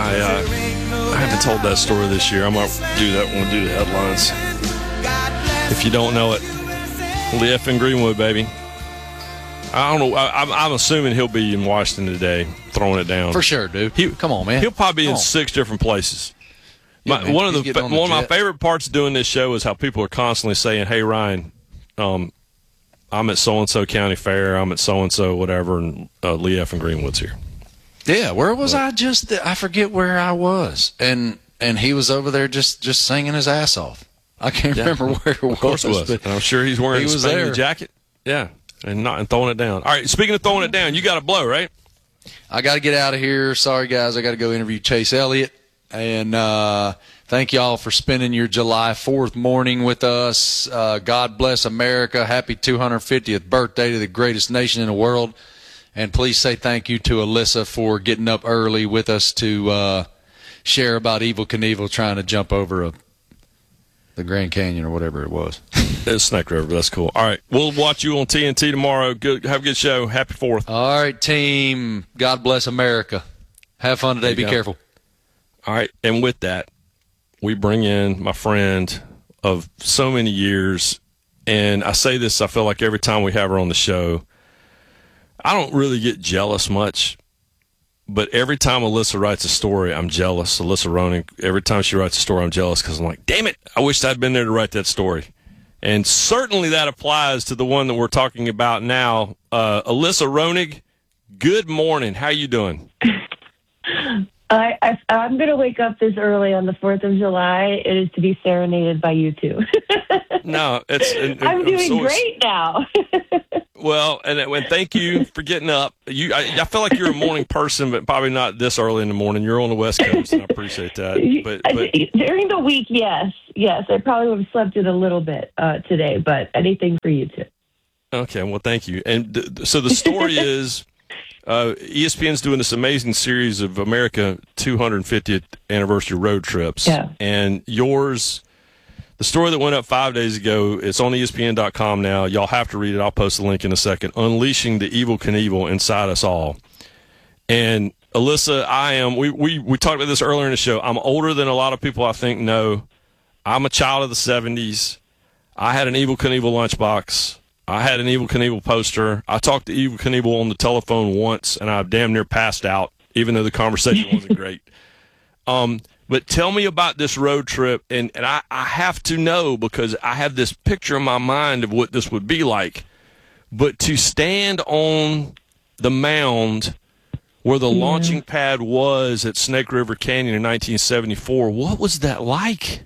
I haven't told that story this year. I might do that when we do the headlines. If you don't know it, Leif in Greenwood, baby. I don't know. I'm assuming he'll be in Washington today, throwing it down for sure, dude. Come on, man. He'll probably be in 6 different places. Yeah, one of my favorite parts of doing this show is how people are constantly saying, "Hey, Ryan, I'm at so and so county fair. I'm at so and so whatever," and Leif in Greenwood's here. Yeah, where was I? I forget where I was, and he was over there just singing his ass off. I can't remember where it was. Of course it was. And I'm sure he's wearing a Spanish jacket. Yeah, and throwing it down. All right, speaking of throwing it down, you got to blow, right? I got to get out of here. Sorry, guys. I got to go interview Chase Elliott. And thank y'all for spending your July 4th morning with us. God bless America. Happy 250th birthday to the greatest nation in the world. And please say thank you to Alyssa for getting up early with us to share about Evel Knievel trying to jump over the Grand Canyon or whatever it was. It's Snake River. That's cool. All right. We'll watch you on TNT tomorrow. Good. Have a good show. Happy 4th. All right, team. God bless America. Have fun today. Be careful. All right. And with that, we bring in my friend of so many years. And I say this, I feel like every time we have her on the show, I don't really get jealous much. But every time Alyssa writes a story, I'm jealous. Alyssa Ronig, every time she writes a story, I'm jealous because I'm like, damn it, I wish I'd been there to write that story. And certainly that applies to the one that we're talking about now. Alyssa Ronig, good morning. How you doing? I'm going to wake up this early on the 4th of July. It is to be serenaded by you two. No, I'm doing great now. Well, and thank you for getting up. I feel like you're a morning person, but probably not this early in the morning. You're on the West Coast, and I appreciate that. But during the week, yes, I probably would have slept in a little bit today, but anything for you two. Okay, well, thank you. And so the story is, ESPN's doing this amazing series of America 250th anniversary road trips, and yours. The story that went up 5 days ago, it's on ESPN.com now. Y'all have to read it. I'll post the link in a second. Unleashing the Evel Knievel Inside Us All. And, Alyssa, we talked about this earlier in the show. I'm older than a lot of people I think know. I'm a child of the 70s. I had an Evel Knievel lunchbox. I had an Evel Knievel poster. I talked to Evel Knievel on the telephone once, and I damn near passed out, even though the conversation wasn't great. But tell me about this road trip, and I have to know because I have this picture in my mind of what this would be like. But to stand on the mound where the launching pad was at Snake River Canyon in 1974, what was that like?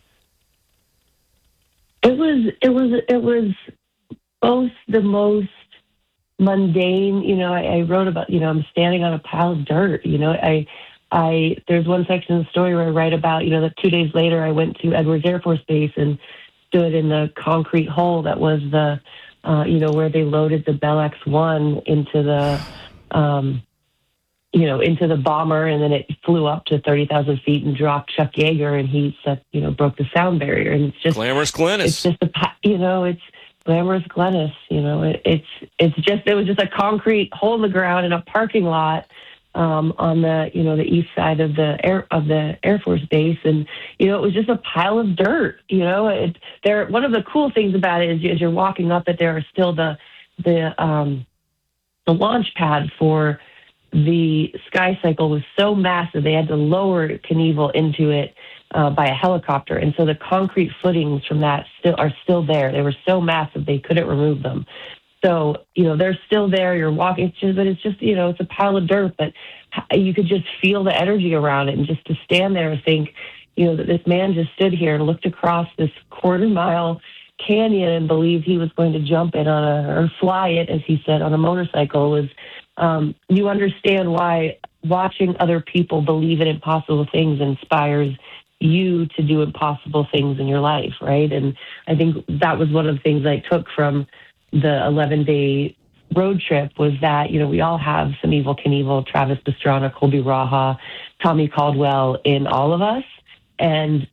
It was both the most mundane, I wrote about, I'm standing on a pile of dirt, there's one section of the story where I write about, that 2 days later I went to Edwards Air Force Base and stood in the concrete hole that was the, where they loaded the Bell X-1 into the, into the bomber, and then it flew up to 30,000 feet and dropped Chuck Yeager, and he broke the sound barrier. And it's just glamorous Glennis. It's just it's glamorous Glennis. It was just a concrete hole in the ground in a parking lot. On the the east side of the Air Force Base, and it was just a pile of dirt. One of the cool things about it is as you're walking up it, there are still the launch pad for the Sky Cycle was so massive they had to lower Knievel into it by a helicopter, and so the concrete footings from that are still there. They were so massive they couldn't remove them. So, they're still there. You're walking, it's just, it's a pile of dirt, but you could just feel the energy around it. And just to stand there and think, that this man just stood here and looked across this 1/4-mile canyon and believed he was going to jump it or fly it, as he said, on a motorcycle was, you understand why watching other people believe in impossible things inspires you to do impossible things in your life, right? And I think that was one of the things I took from the 11-day road trip was that, we all have some Evel Knievel, Travis Pastrana, Colby Raha, Tommy Caldwell in all of us. And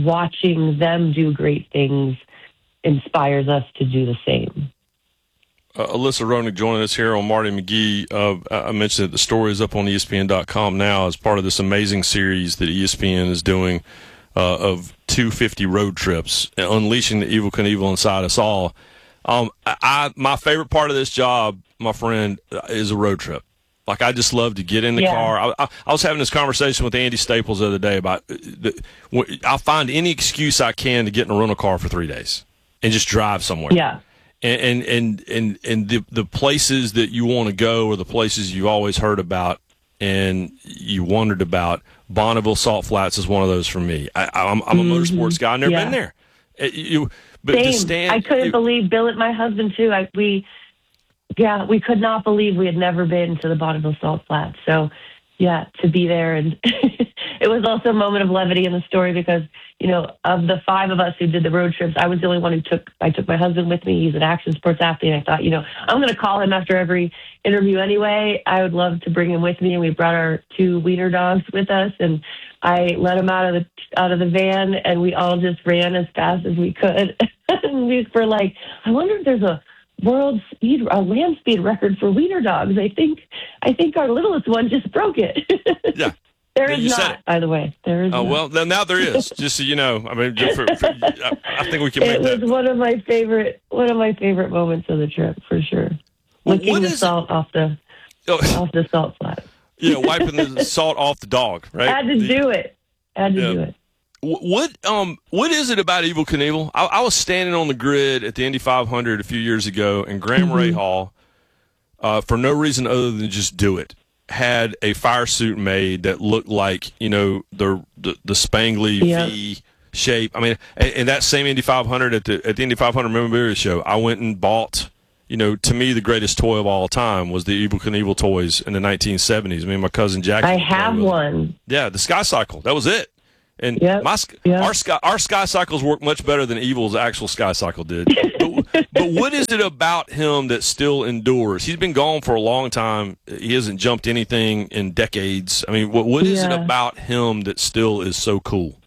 watching them do great things inspires us to do the same. Alyssa Roenick joining us here on Marty McGee. I mentioned that the story is up on ESPN.com now as part of this amazing series that ESPN is doing of 250 road trips, unleashing the Evel Knievel inside us all. My favorite part of this job, my friend, is a road trip. Like, I just love to get in the car. I was having this conversation with Andy Staples the other day about I'll find any excuse I can to get in a rental car for 3 days and just drive somewhere. Yeah. And the places that you want to go are the places you've always heard about and you wondered about. Bonneville Salt Flats is one of those for me. I'm a motorsports guy. I've never been there. Same. I couldn't believe Billet, my husband too. We could not believe we had never been to the Bonneville Salt Flats. So, to be there, and it was also a moment of levity in the story because, of the 5 of us who did the road trips, I was the only one who took my husband with me. He's an action sports athlete. And I thought, I'm going to call him after every interview anyway. I would love to bring him with me. And we brought our 2 wiener dogs with us, and I let him out of the van, and we all just ran as fast as we could. And we were like, I wonder if there's a land speed record for wiener dogs. I think our littlest one just broke it. Yeah. There is not, by the way. There is. Oh, not. Well, now there is. Just so you know, I mean, I think we can make that. It was one of my favorite moments of the trip for sure. Licking the salt off the salt flat. Yeah, wiping the salt off the dog. Right. Had to do it. What is it about Evel Knievel? I was standing on the grid at the Indy 500 a few years ago, and Graham Rahal, for no reason other than just do it, had a fire suit made that looked like the spangly V shape. I mean, and that same Indy 500 at the Indy 500 memorabilia show, I went and bought. To me, the greatest toy of all time was the Evel Knievel toys in the 1970s. Me and my cousin Jackie. I have one. Yeah, the Sky Cycle. That was it. And our Sky Cycles work much better than Evel's actual Sky Cycle did. but what is it about him that still endures? He's been gone for a long time. He hasn't jumped anything in decades. I mean, what is it about him that still is so cool?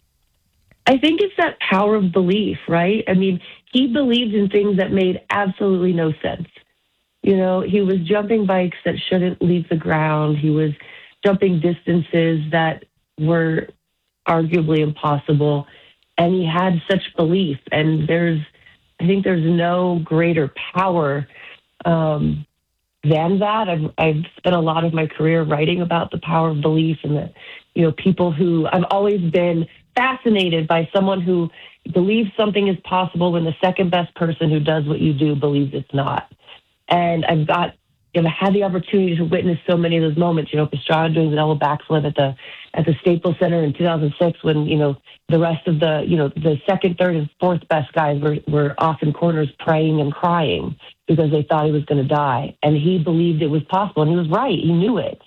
I think it's that power of belief, right? I mean, he believed in things that made absolutely no sense. He was jumping bikes that shouldn't leave the ground. He was jumping distances that were arguably impossible, and he had such belief. And I think there's no greater power than that. I've spent a lot of my career writing about the power of belief, and that people who I've always been fascinated by someone who believes something is possible when the second best person who does what you do believes it's not. And I've had the opportunity to witness so many of those moments. Pastrana doing the double backflip at the Staples Center in 2006, when the rest of the second, third, and fourth best guys were off in corners praying and crying because they thought he was going to die, and he believed it was possible, and he was right. He knew it,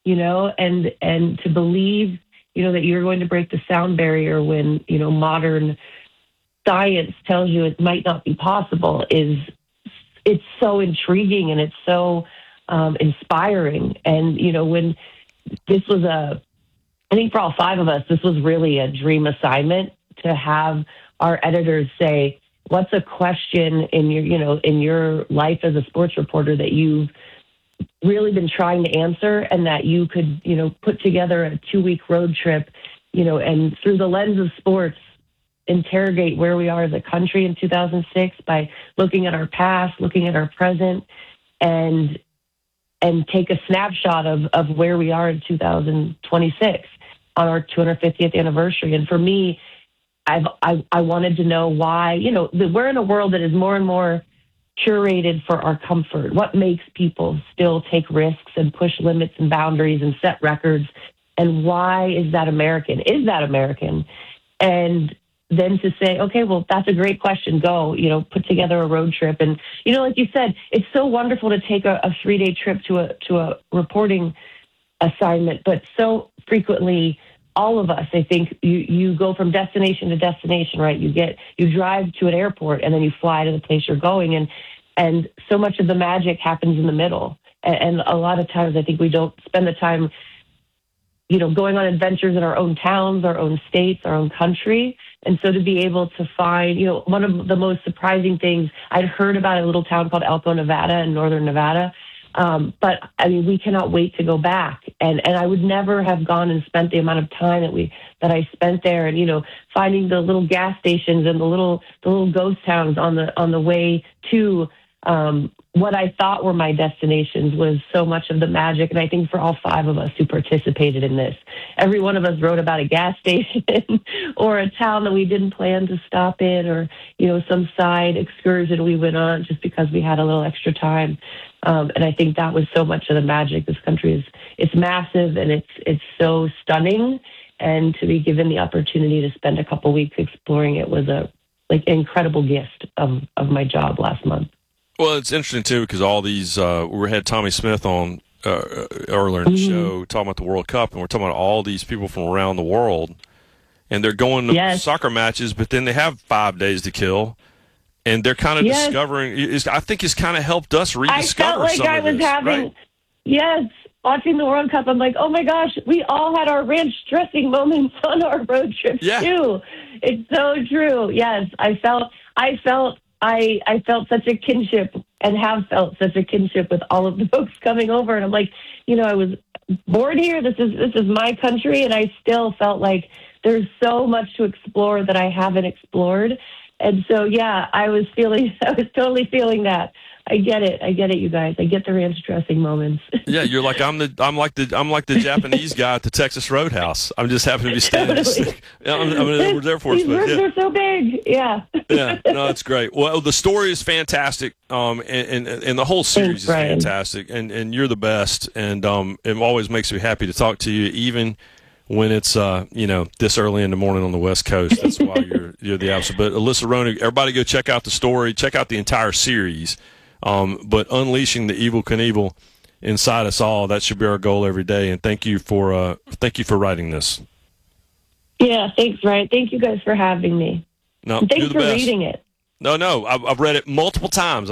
and to believe that you're going to break the sound barrier when modern science tells you it might not be possible it's so intriguing, and it's so inspiring. And, when this was I think for all 5 of us, this was really a dream assignment to have our editors say, what's a question in your life as a sports reporter that you've really been trying to answer, and that you could, put together a 2-week road trip, and through the lens of sports, interrogate where we are as a country in 2006 by looking at our past, looking at our present, and take a snapshot of where we are in 2026 on our 250th anniversary. And for me, I wanted to know why, we're in a world that is more and more curated for our comfort. What makes people still take risks and push limits and boundaries and set records? And why is that American? Is that American? And then to say, okay, well, that's a great question. Go, put together a road trip. And, like you said, it's so wonderful to take a 3-day trip to a reporting assignment. But so frequently, all of us, I think, you go from destination to destination, right? You drive to an airport and then you fly to the place you're going. And so much of the magic happens in the middle. And a lot of times I think we don't spend the time going on adventures in our own towns, our own states, our own country. And so to be able to find, one of the most surprising things, I'd heard about a little town called Elko, Nevada in northern Nevada. But I mean, we cannot wait to go back. And I would never have gone and spent the amount of time that I spent there, and, finding the little gas stations and the little ghost towns on the way to, what I thought were my destinations was so much of the magic. And I think for all 5 of us who participated in this, every one of us wrote about a gas station or a town that we didn't plan to stop in, or, some side excursion we went on just because we had a little extra time. And I think that was so much of the magic. This country it's massive, and it's so stunning. And to be given the opportunity to spend a couple weeks exploring it was an incredible gift of my job last month. Well, it's interesting, too, because all these we had Tommy Smith on earlier in the show talking about the World Cup, and we're talking about all these people from around the world, and they're going to soccer matches, but then they have 5 days to kill, and they're kind of discovering. I think it's kind of helped us rediscover some of this. Right? Watching the World Cup, I'm like, oh my gosh, we all had our ranch dressing moments on our road trips too. It's so true. Yes, I felt such a kinship, and have felt such a kinship with all of the folks coming over. And I'm like, I was born here. This is my country. And I still felt like there's so much to explore that I haven't explored. And so, I was totally feeling that. I get it, you guys. I get the ranch dressing moments. Yeah, you're like I'm like the Japanese guy at the Texas Roadhouse. I'm just happen to be standing. Totally. We're there for These ribs are so big. Yeah. Yeah, no, it's great. Well, the story is fantastic, and the whole series is fantastic, and you're the best, and it always makes me happy to talk to you, even when it's this early in the morning on the West Coast. That's why you're the absolute. But Alyssa Ronig, everybody go check out the story, check out the entire series. But unleashing the Evel Knievel inside us all, that should be our goal every day. And thank you for writing this. Yeah, thanks, Ryan. Thank you guys for having me. No, thanks for reading it. No, I've read it multiple times.